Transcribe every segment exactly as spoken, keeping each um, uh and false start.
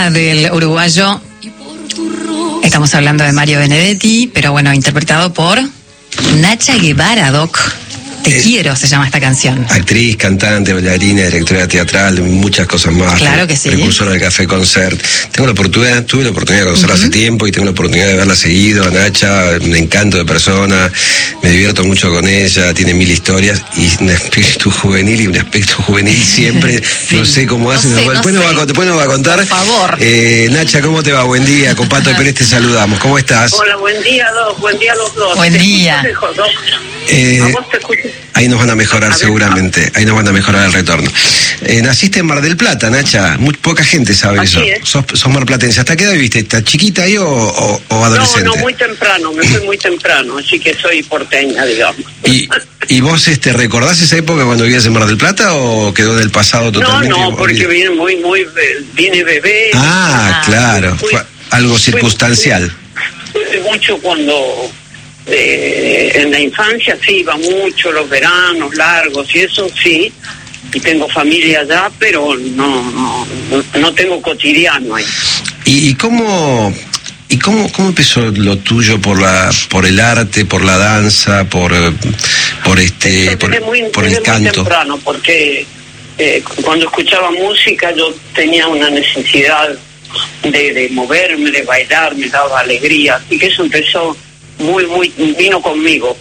música del uruguayo. Estamos hablando de Mario Benedetti, pero bueno, interpretado por Nacha Guevara, Doc. Te eh, quiero, se llama esta canción. Actriz, cantante, bailarina, directora teatral, muchas cosas más. Claro que sí. Precursora del Café Concert. Tengo la oportunidad, tuve la oportunidad de conocerla uh-huh. hace tiempo y tengo la oportunidad de verla seguido. A Nacha, un encanto de persona, me divierto mucho con ella, tiene mil historias y un espíritu juvenil y un aspecto juvenil siempre. Sí. No sé cómo hace. No sé, después, no nos sé. va, después nos va a contar. Por favor. Eh, Nacha, ¿cómo te va? Buen día. Con Pato Pérez te saludamos. ¿Cómo estás? Hola, buen día, Doc. Buen día a los dos. Buen ¿Te día. Lejos, Doc? Eh, ¿A vos te escuchas? Ahí nos van a mejorar a seguramente, ver, ahí nos van a mejorar el retorno. Eh, naciste en Mar del Plata, Nacha, muy poca gente sabe Así eso. Es. Sos, sos marplatense. ¿Hasta qué edad viviste? ¿Estás chiquita ahí o, o, o adolescente? No, no, muy temprano, me fui muy temprano, así que soy porteña, digamos. ¿Y, y vos este, recordás esa época cuando vivías en Mar del Plata o quedó en el pasado totalmente? No, no, porque vine muy, muy, vine bebé. Ah, claro, fui, fue algo circunstancial. Fui, fui mucho cuando... Eh, en la infancia sí iba mucho, los veranos largos y eso sí, y tengo familia allá, pero no no, no tengo cotidiano ahí. ¿Y, y cómo y cómo cómo empezó lo tuyo por la por el arte, por la danza, por por este por, muy, por el canto? Muy temprano, porque eh, cuando escuchaba música yo tenía una necesidad de, de moverme, de bailar, me daba alegría, así que eso empezó muy, muy, vino conmigo.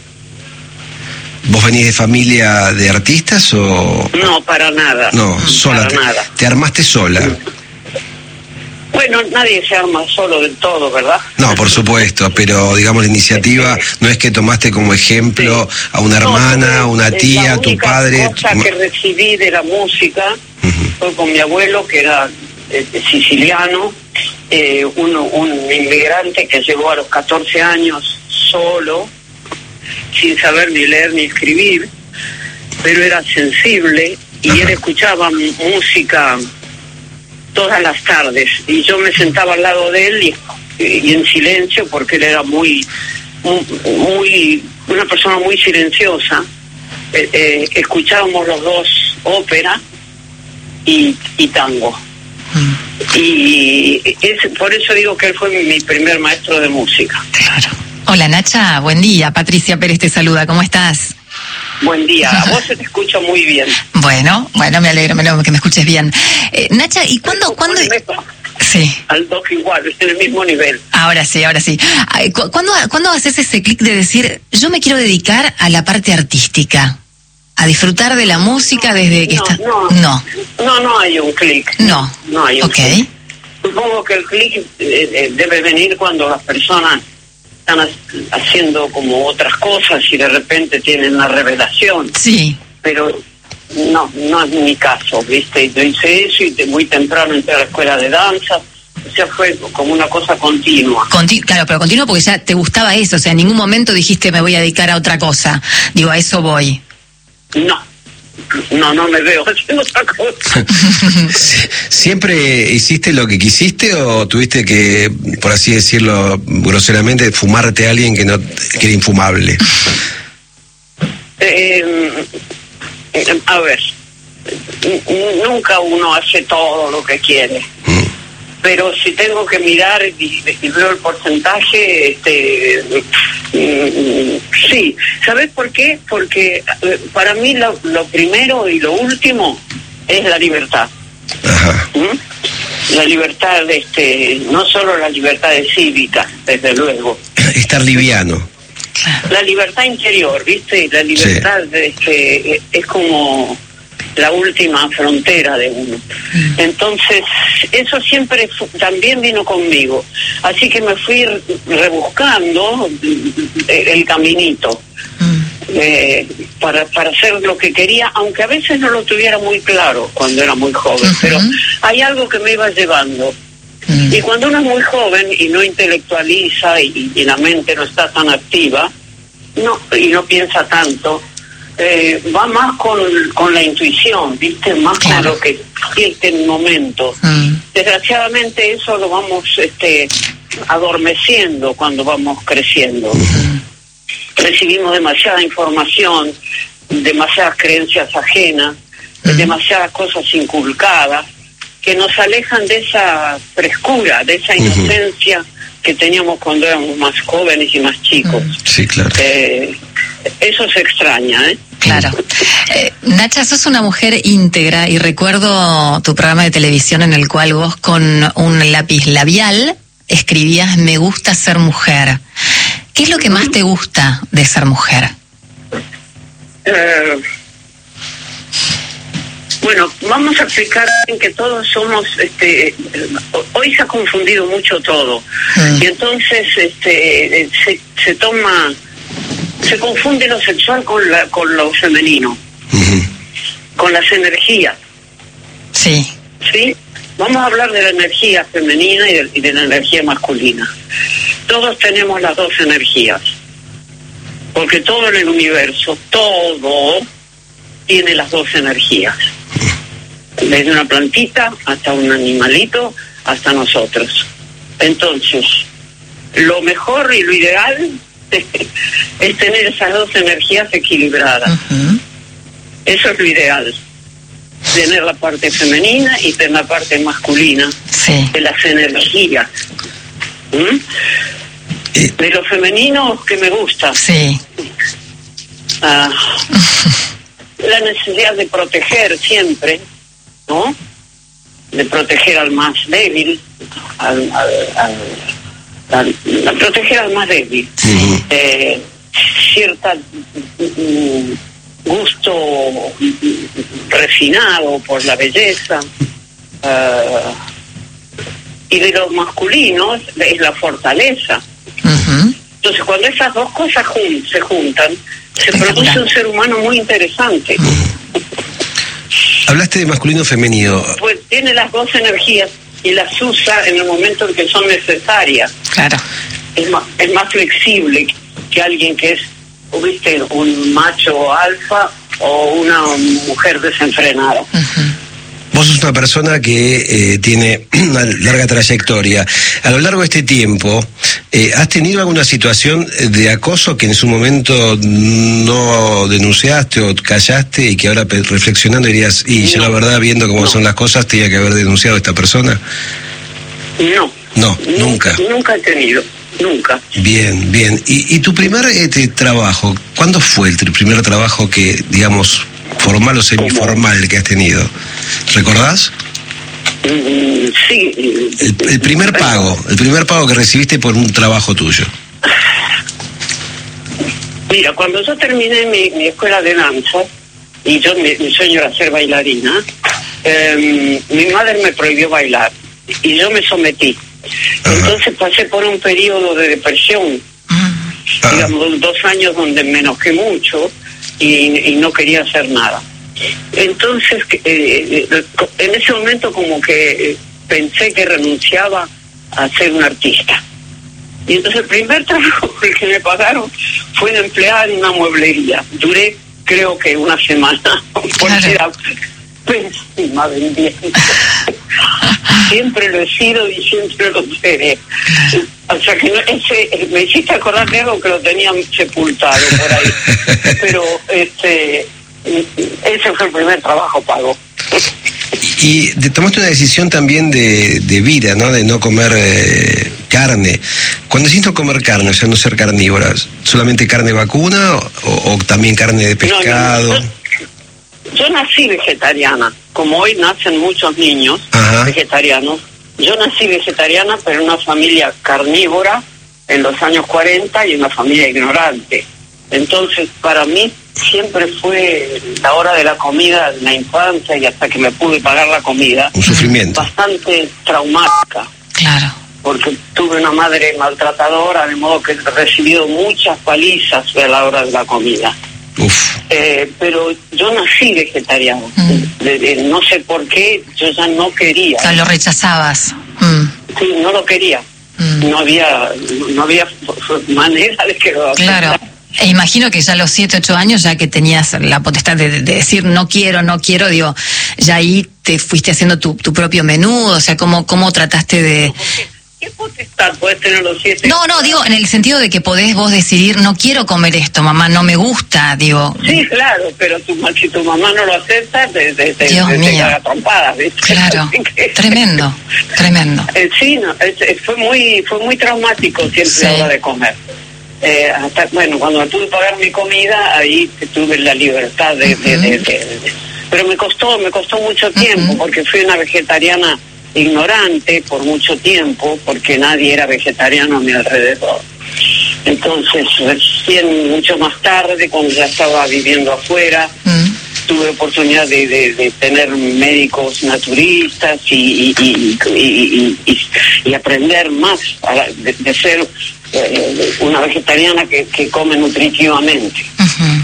¿Vos venís de familia de artistas o...? No, para nada. No, sola. Para te, nada. ¿Te armaste sola? Bueno, nadie se arma solo del todo, ¿verdad? No, por supuesto, pero digamos la iniciativa no es que tomaste como ejemplo sí. a una hermana, no, una tía, tu padre... La única cosa que recibí de la música uh-huh. fue con mi abuelo, que era eh, siciliano, eh, uno, un inmigrante que llegó a los catorce años solo, sin saber ni leer ni escribir, pero era sensible y Ajá. él escuchaba música todas las tardes y yo me sentaba al lado de él y, y en silencio porque él era muy, muy, muy una persona muy silenciosa. Eh, eh, escuchábamos los dos ópera y, y tango. Mm. Y es, por eso digo que él fue mi, mi primer maestro de música. Claro. Hola Nacha, buen día. Patricia Pérez te saluda, ¿cómo estás? Buen día, a vos se te escucha muy bien. Bueno, bueno, me alegro, me alegro que me escuches bien. Eh, Nacha, ¿y cuándo? ¿cuándo... Sí. Al Doc igual, es en el mismo nivel. Ahora sí, ahora sí. ¿Cuándo, ¿cuándo haces ese clic de decir, yo me quiero dedicar a la parte artística? A disfrutar de la música desde que no, está... No, no, no, no hay un clic. No, no hay un okay. clic. Supongo que el clic eh, debe venir cuando las personas están haciendo como otras cosas y de repente tienen una revelación. Sí. Pero no, no es mi caso, ¿viste? Yo hice eso y muy temprano entré a la escuela de danza. O sea, fue como una cosa continua. Conti- claro, pero continuo porque ya te gustaba eso. O sea, en ningún momento dijiste me voy a dedicar a otra cosa. Digo, a eso voy. No, no, no me veo haciendo otra cosa. ¿Siempre hiciste lo que quisiste o tuviste que, por así decirlo groseramente, fumarte a alguien que no que era infumable? Eh, a ver, nunca uno hace todo lo que quiere. Mm. Pero si tengo que mirar y, y veo el porcentaje, este, mm, sí. ¿Sabes por qué? Porque eh, para mí lo, lo primero y lo último es la libertad. Ajá. ¿Mm? La libertad, este, no solo la libertad de cívica, desde luego. Estar liviano. La libertad interior, ¿viste? La libertad sí. este, es como la última frontera de uno. Mm. Entonces, eso siempre también vino conmigo. Así que me fui rebuscando el caminito mm. eh, para, para hacer lo que quería, aunque a veces no lo tuviera muy claro cuando era muy joven, uh-huh. pero hay algo que me iba llevando. Mm. Y cuando uno es muy joven y no intelectualiza y, y la mente no está tan activa, no y no piensa tanto, Eh, va más con, con la intuición, ¿viste? Más claro. con lo que siente en el momento. Mm. Desgraciadamente eso lo vamos este, adormeciendo cuando vamos creciendo. Mm. Recibimos demasiada información, demasiadas creencias ajenas, mm. demasiadas cosas inculcadas, que nos alejan de esa frescura, de esa inocencia uh-huh. que teníamos cuando éramos más jóvenes y más chicos. Sí, claro. Eh, eso se extraña, ¿eh? Claro. Eh, Nacha, sos una mujer íntegra y recuerdo tu programa de televisión en el cual vos con un lápiz labial escribías "me gusta ser mujer". ¿Qué es lo que más te gusta de ser mujer? Eh, bueno, vamos a explicar en que todos somos, este, hoy se ha confundido mucho todo mm. y entonces este, se, se toma, se confunde lo sexual con, la, con lo femenino, uh-huh. con las energías. Sí. ¿Sí? Vamos a hablar de la energía femenina y de, y de la energía masculina. Todos tenemos las dos energías, porque todo en el universo, todo tiene las dos energías. Desde una plantita hasta un animalito, hasta nosotros. Entonces, lo mejor y lo ideal es tener esas dos energías equilibradas. Uh-huh. Eso es lo ideal. Tener la parte femenina y tener la parte masculina sí. de las energías. ¿Mm? Eh. De lo femenino que me gusta. Sí. Ah, la necesidad de proteger siempre, ¿no? De proteger al más débil, al, al, al, al, al proteger al más débil. Uh-huh. Eh, cierta um, gusto refinado por la belleza, uh, y de lo masculino es la fortaleza. Uh-huh. Entonces, cuando esas dos cosas jun- se juntan, se produce un ser humano muy interesante. Uh-huh. Hablaste de masculino femenino. Pues tiene las dos energías y las usa en el momento en que son necesarias. Claro. Es más, es más flexible que alguien que es, viste, un macho alfa o una mujer desenfrenada. Uh-huh. Vos sos una persona que eh, tiene una larga trayectoria. A lo largo de este tiempo, eh, ¿has tenido alguna situación de acoso que en su momento no denunciaste o callaste y que ahora reflexionando dirías, y ya no, la verdad, viendo cómo no. son las cosas, tenía que haber denunciado a esta persona? No. No, nunca. Nunca he tenido, nunca. Bien, bien. ¿Y, y tu primer este, trabajo, cuándo fue el primer trabajo que, digamos, formal o semiformal que has tenido? ¿Recordás? Mm, sí. El, el primer pago, el primer pago que recibiste por un trabajo tuyo. Mira, cuando yo terminé mi, mi escuela de danza, y yo mi, mi sueño era ser bailarina, eh, mi madre me prohibió bailar, y yo me sometí. Ajá. Entonces pasé por un periodo de depresión, Ajá. digamos, dos años donde me enojé mucho, y, y no quería hacer nada. Entonces, eh, en ese momento como que pensé que renunciaba a ser un artista. Y entonces el primer trabajo que me pagaron fue de empleada en una mueblería. Duré, creo que una semana, porque era pésima vendiendo. Siempre lo he sido y siempre lo seré. O sea que no, ese, me hiciste acordar de algo que lo tenían sepultado por ahí. Pero este ese fue el primer trabajo pago. Y de, tomaste una decisión también de, de vida, ¿no? De no comer eh, carne. Cuando decís no comer carne, o sea, no ser carnívora, ¿solamente carne vacuna o, o también carne de pescado? No, no, yo, yo nací vegetariana, como hoy nacen muchos niños Ajá. vegetarianos. Yo nací vegetariana, pero en una familia carnívora en los años cuarenta y en una familia ignorante. Entonces, para mí siempre fue la hora de la comida en la infancia y hasta que me pude pagar la comida. Un sufrimiento. Bastante traumática. Claro. Porque tuve una madre maltratadora, de modo que he recibido muchas palizas a la hora de la comida. Uf. Eh, pero yo nací vegetariano. Mm. De, de, no sé por qué, yo ya no quería. O sea, lo rechazabas. Mm. Sí, no lo quería. Mm. No había no había manera de que lo Claro. aceptara. E imagino que ya a los siete, ocho años, ya que tenías la potestad de, de decir no quiero, no quiero, digo, ya ahí te fuiste haciendo tu, tu propio menú, o sea, ¿cómo, cómo trataste de, ¿Qué potestad podés tener los siete? No, no, digo, en el sentido de que podés vos decidir, no quiero comer esto, mamá, no me gusta, digo. Sí, claro, pero tu, si tu mamá no lo acepta, te, te, te, Dios te, mío. te caga trompadas, ¿viste? Claro, que, tremendo, tremendo. Eh, sí, no, es, es, fue muy fue muy traumático siempre Sí. la hora de comer. Eh, hasta, bueno, cuando tuve que pagar mi comida, ahí tuve la libertad de, uh-huh. de, de, de, de... Pero me costó, me costó mucho tiempo, uh-huh. porque fui una vegetariana ignorante por mucho tiempo, porque nadie era vegetariano a mi alrededor. Entonces, recién mucho más tarde, cuando ya estaba viviendo afuera, uh-huh. tuve oportunidad de, de, de tener médicos naturistas y, y, y, y, y, y aprender más de, de ser eh, una vegetariana que, que come nutritivamente. Uh-huh.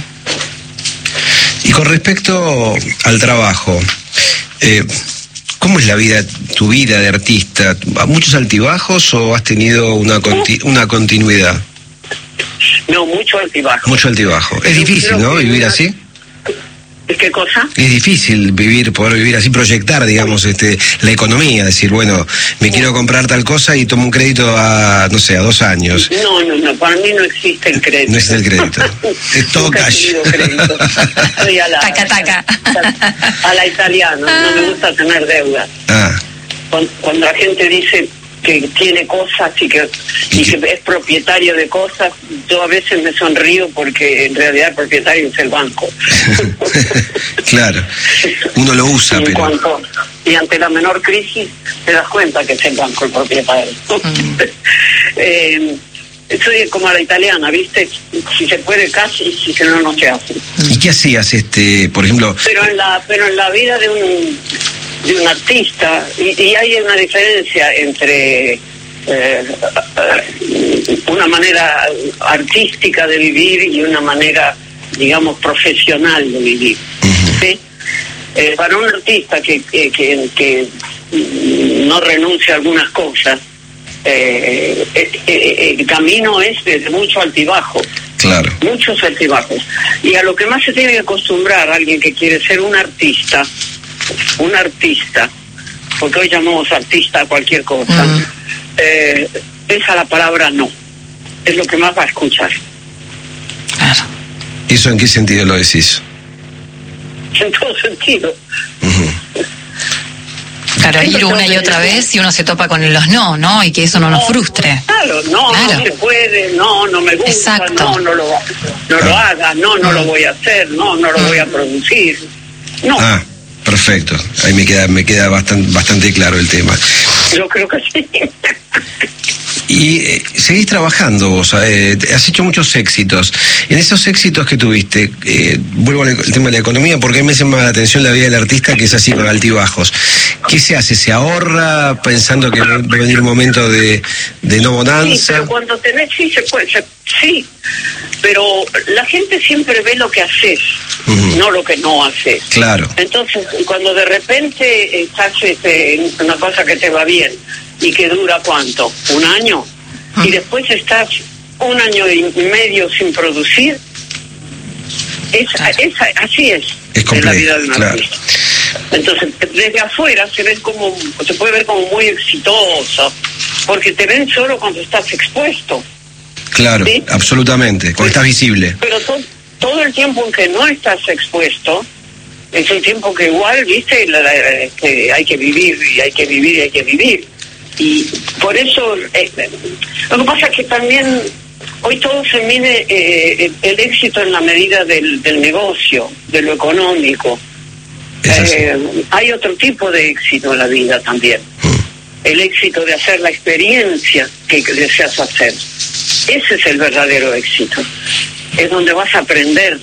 Y con respecto al trabajo, eh, ¿cómo es la vida, tu vida de artista? ¿Muchos altibajos o has tenido una conti- una continuidad? No, mucho altibajo. Mucho altibajo. Es difícil, ¿no? Vivir una... así. ¿Qué cosa? Es difícil vivir, poder vivir así, proyectar, digamos, este, la economía, decir, bueno, me quiero comprar tal cosa y tomo un crédito a, no sé, a dos años. No, no, no, para mí no existe el crédito. No existe el crédito. Es todo Nunca cash. He tenido crédito. Soy a la, taca, taca. A la italiana, no me gusta tener deuda. Ah. Cuando, cuando la gente dice que tiene cosas y que y que es propietario de cosas, yo a veces me sonrío porque en realidad el propietario es el banco. Claro, uno lo usa, y pero... Cuanto, y ante la menor crisis te das cuenta que es el banco el propietario. Mm. eh, soy como a la italiana, ¿viste? Si se puede casi, y si no, no se hace. ¿Y qué hacías, este, por ejemplo? Pero en la, pero en la vida de un de un artista, y, y hay una diferencia entre eh, una manera artística de vivir y una manera, digamos, profesional de vivir. Uh-huh. ¿Sí? Eh, para un artista que, que, que, que no renuncia a algunas cosas, eh, eh, eh, el camino es de mucho altibajo. Claro. Muchos altibajos. Y a lo que más se tiene que acostumbrar alguien que quiere ser un artista, un artista, porque hoy llamamos artista a cualquier cosa, uh-huh. eh, es a la palabra no. Es lo que más va a escuchar. Claro. ¿Eso en qué sentido lo decís? En todo sentido. Uh-huh. Claro, ir una y otra vez y uno se topa con los no, ¿no? Y que eso no, no nos frustre. Claro, no, claro. No se puede, no, no me gusta, exacto. no, no lo, no lo haga, no, no mm. lo voy a hacer, no, no lo mm. voy a producir. No. Ah, perfecto. Ahí me queda, me queda bastante, bastante claro el tema. Yo creo que sí. Y eh, seguís trabajando vos, eh, has hecho muchos éxitos. En esos éxitos que tuviste, eh, vuelvo al tema de la economía, porque a mí me llama la atención la vida del artista, que es así con altibajos. ¿Qué se hace? ¿Se ahorra pensando que va a venir un momento de, de no bonanza? Sí, pero cuando tenés, sí, se puede, se, sí, pero la gente siempre ve lo que haces, uh-huh. no lo que no haces. Claro. Entonces, cuando de repente estás este, en una cosa que te va bien, y que dura ¿cuánto? ¿Un año? Y después estás un año y medio sin producir. Es, claro. es, así es, es complejo, en la vida de un claro. artista. Entonces, desde afuera se ve como, se puede ver como muy exitoso, porque te ven solo cuando estás expuesto. Claro, ¿sí? Absolutamente, cuando pero, estás visible. Pero to, todo el tiempo en que no estás expuesto, es el tiempo que igual, viste, la, la, que hay que vivir, y hay que vivir, y hay que vivir. Y por eso, eh, lo que pasa es que también hoy todo se mide eh, el éxito en la medida del, del negocio, de lo económico. Eh, hay otro tipo de éxito en la vida también. Mm. El éxito de hacer la experiencia que deseas hacer. Ese es el verdadero éxito. Es donde vas a aprender.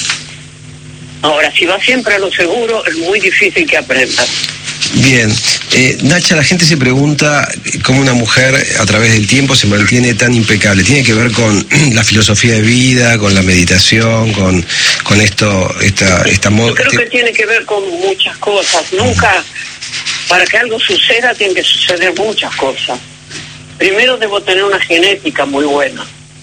Ahora, si vas siempre a lo seguro, es muy difícil que aprendas. Bien, eh, Nacha, la gente se pregunta cómo una mujer a través del tiempo se mantiene tan impecable. ¿Tiene que ver con la filosofía de vida, con la meditación, con con esto, esta, esta moda? Yo creo que tiene que ver con muchas cosas. Nunca, para que algo suceda, tienen que suceder muchas cosas. Primero debo tener una genética muy buena.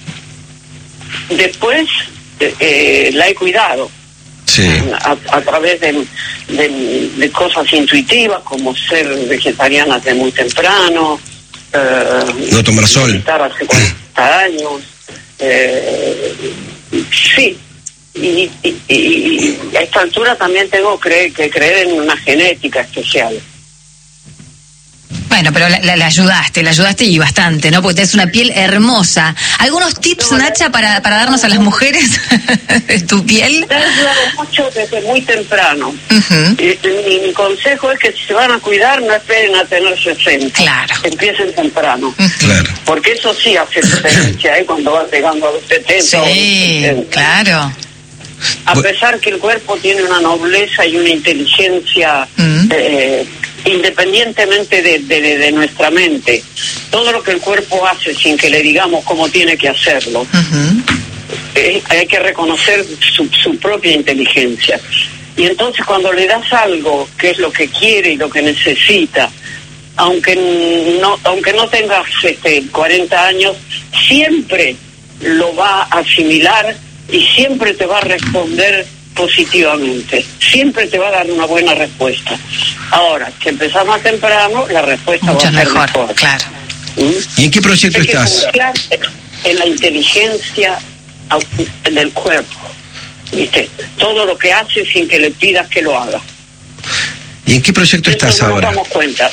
Después eh, la he cuidado. Sí. A, a través de, de, de cosas intuitivas como ser vegetariana desde muy temprano, eh, no tomar sol. Militar hace cuarenta años. Eh, sí. Y, y, y a esta altura también tengo que, que creer en una genética especial. Bueno, pero la, la, la ayudaste, la ayudaste y bastante, ¿no? Porque tenés una piel hermosa. ¿Algunos tips, no, Nacha, para, para darnos a las mujeres de tu piel? Te he ayudado mucho desde muy temprano. Uh-huh. y, y, mi consejo es que si se van a cuidar, no esperen a tener sesenta. Claro. Empiecen temprano. Uh-huh. Claro. Porque eso sí hace diferencia, ¿eh? Cuando vas llegando a los setenta. Sí, o los sesenta. Claro. A pesar que el cuerpo tiene una nobleza y una inteligencia uh-huh. eh, independientemente de, de, de nuestra mente, todo lo que el cuerpo hace sin que le digamos cómo tiene que hacerlo, uh-huh. eh, hay que reconocer su, su propia inteligencia. Y entonces cuando le das algo que es lo que quiere y lo que necesita, aunque no aunque no tengas este, cuarenta años, siempre lo va a asimilar y siempre te va a responder positivamente, siempre te va a dar una buena respuesta. Ahora, si empezás más temprano, la respuesta mucho va a ser mejor, mejor. Claro. ¿Mm? ¿Y en qué proyecto Hay estás? Que confiar en la inteligencia del cuerpo, ¿viste? Todo lo que hace sin que le pidas que lo haga. ¿Y en qué proyecto Eso estás no ahora? Nos damos cuenta.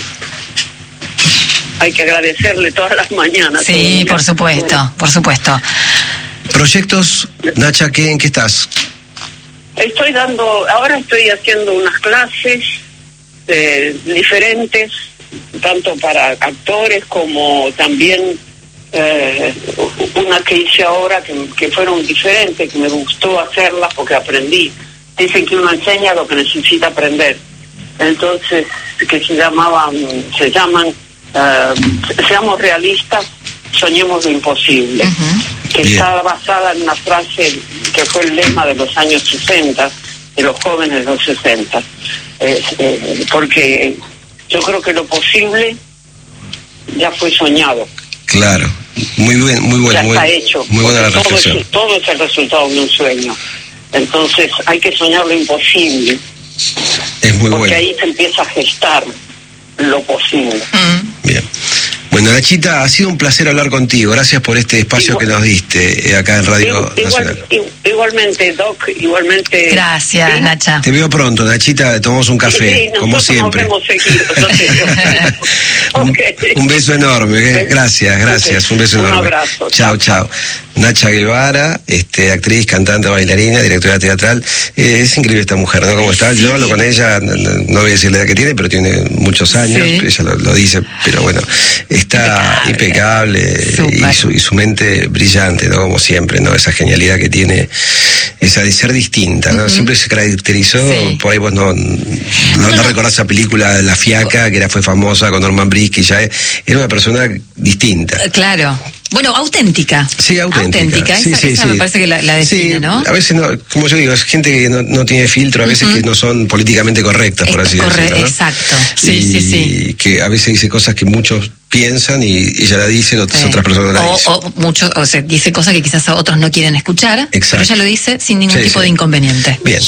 Hay que agradecerle todas las mañanas. Sí, por supuesto, por supuesto. ¿Proyectos, Nacha, qué, en qué estás? Estoy dando, ahora estoy haciendo unas clases eh, diferentes, tanto para actores como también eh, una que hice ahora que, que fueron diferentes, que me gustó hacerlas porque aprendí. Dicen que uno enseña lo que necesita aprender. Entonces, que se llamaban, se llaman, uh, seamos realistas, soñemos lo imposible. Uh-huh. Que Bien. Está basada en una frase que fue el lema de los años sesenta, de los jóvenes de los sesenta. Eh, eh, porque yo creo que lo posible ya fue soñado. Claro, muy bien, muy bueno. Ya muy, está hecho. Muy buena la todo, reflexión. es, todo es el resultado de un sueño. Entonces hay que soñar lo imposible. Es muy porque bueno. Ahí se empieza a gestar lo posible. Mm. Bien. Bueno, Nachita, ha sido un placer hablar contigo. Gracias por este espacio igual, que nos diste eh, acá en Radio igual, Nacional. Igualmente, Doc, igualmente. Gracias, ¿sí? Nacha. Te veo pronto, Nachita, tomamos un café, sí, como siempre. Nos vemos seguido, okay. un, un beso enorme, ¿eh? Gracias, gracias, okay. Un beso enorme. Un abrazo. Chao, chao. Nacha Guevara, este, actriz, cantante, bailarina, directora teatral. Eh, es increíble esta mujer, ¿no? ¿Cómo está? Yo hablo con ella, no, no voy a decir la edad que tiene, pero tiene muchos años, sí. Ella lo, lo dice, pero bueno, está impecable, impecable y, su, y su mente brillante, ¿no? Como siempre, ¿no? Esa genialidad que tiene, esa de ser distinta, ¿no? Uh-huh. Siempre se caracterizó, sí. Por ahí vos no, no, no recordás esa película La Fiaca, que era, fue famosa con Norman Brisky, ya era una persona distinta. Claro. Bueno, auténtica. Sí, auténtica. Auténtica, sí, esa, sí, esa sí. me parece que la, la define, sí, ¿no? A veces, no, como yo digo, es gente que no, no tiene filtro, a veces uh-huh. que no son políticamente correctas, por así Corre- decirlo, ¿no? Exacto, sí, y, sí, sí. Que a veces dice cosas que muchos piensan y ella la dice, otras, sí. otras personas la o, dicen. O, mucho, o sea, dice cosas que quizás otros no quieren escuchar, Exacto. pero ella lo dice sin ningún sí, tipo sí. de inconveniente. Bien.